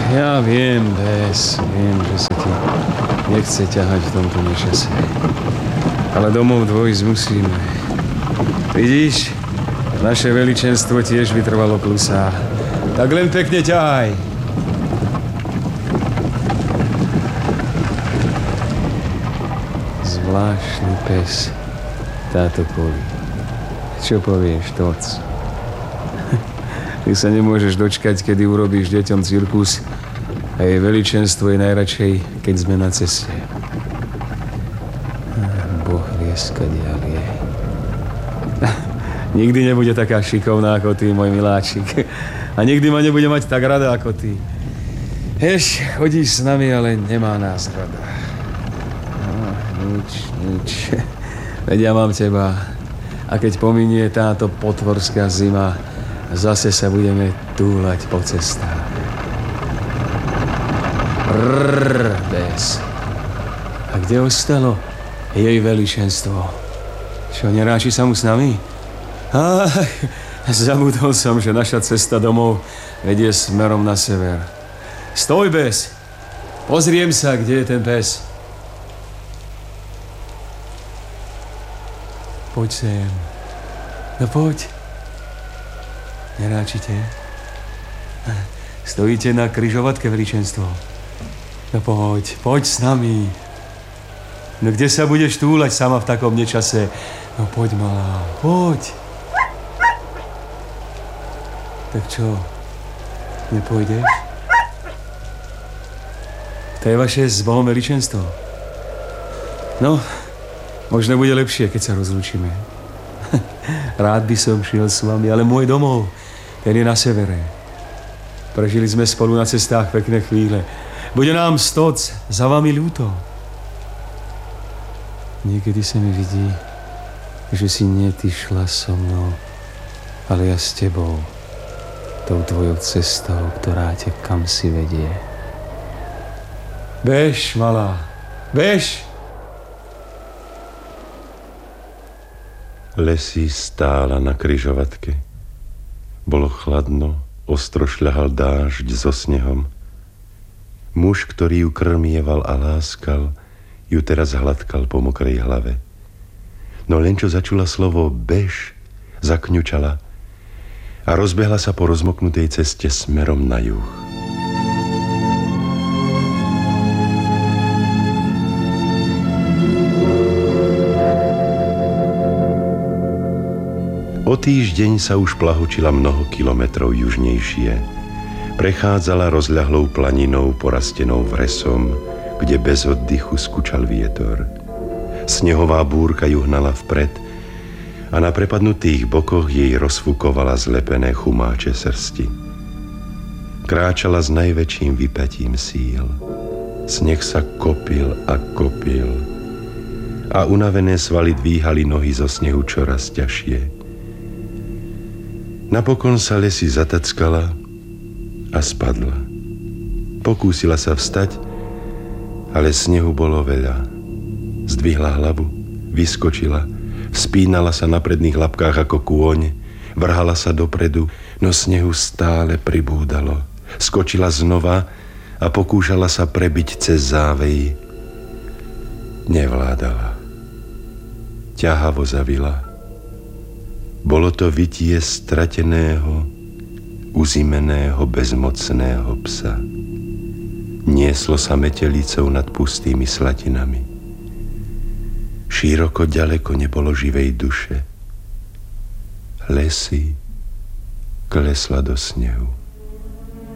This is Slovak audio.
Ja viem, Bess, viem, že sa ti nechce ťahať v tomto nečase. Ale domov dôjsť musíme. Vidíš, naše veličenstvo tiež vytrvalo klusá. Tak len pekne ťahaj. Zvláštny pes, táto Poli. Čo povieš, Toc? Ty sa nemôžeš dočkať, kedy urobíš deťom cirkus a jej veličenstvo je najradšej, keď sme na ceste. Boh vie, skadiaľ je. Nikdy nebude taká šikovná ako ty, môj miláčik. A nikdy ma nebude mať tak rada ako ty. Chodíš s nami, ale nemá nás rada. Nič. Veď ja mám teba. A keď pominie táto potvorská zima, zase sa budeme túlať po cestách. Bess. A kde ostalo jej veličenstvo? Čo, neráči sa mu s nami? Zabudol som, že naša cesta domov vedie smerom na sever. Stoj, Bess! Pozriem sa, kde je ten pes. Poď sem. No poď. Neráčite? Stojíte na križovatke, veličenstvo. No poď s nami. No kde sa budeš túlať sama v takom nečase? No poď, malá, poď. Tak čo, nepôjdeš? To je vaše s Bohom veličenstvo. No, možno bude lepšie, keď sa rozlúčime. Rád by som šiel s vami, ale môj domov, ten je na severe. Prežili sme spolu na cestách pekné chvíle. Bude nám Stoc za vami ľúto. Niekedy sa mi vidí, že si nie ty šla so mnou, ale ja s tebou. Tou tvojou cestou, ktorá ťa kam si vedie. Bež, malá, bež! Lesy stála na križovatke. Bolo chladno, ostro šľahal dážď so snehom. Muž, ktorý ju krmieval a láskal, ju teraz hladkal po mokrej hlave. No len čo začula slovo bež, zakňučala a rozbehla sa po rozmoknutej ceste smerom na juh. O týždeň sa už plahočila mnoho kilometrov južnejšie. Prechádzala rozľahlou planinou porastenou vresom, kde bez oddychu skúčal vietor. Snehová búrka ju hnala vpred a na prepadnutých bokoch jej rozfúkovala zlepené chumáče srsti. Kráčala s najväčším vypätím síl. Sneh sa kopil a kopil a unavené svaly dvíhali nohy zo snehu čoraz ťažšie. Napokon sa Lesy zatackala a spadla. Pokúsila sa vstať, ale snehu bolo veľa. Zdvihla hlavu, vyskočila, vzpínala sa na predných labkách ako kôň, vrhala sa dopredu, no snehu stále pribúdalo. Skočila znova a pokúšala sa prebiť cez závej. Nevládala. Ťahavo zavila. Bolo to vytie strateného, uzimeného, bezmocného psa. Nieslo sa metelicou nad pustými slatinami. Široko ďaleko nebolo živej duše. Lesy klesla do snehu.